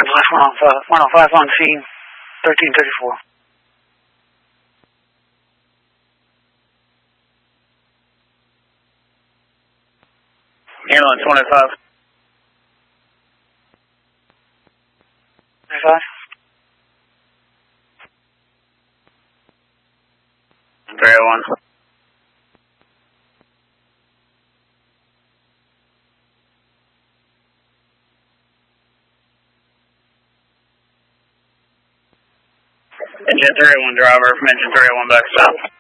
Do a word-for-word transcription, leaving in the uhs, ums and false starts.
left one oh five on scene, thirteen thirty-four. Ambulance one oh five. twenty-five? three oh one. Engine three oh one driver from engine three oh one back south.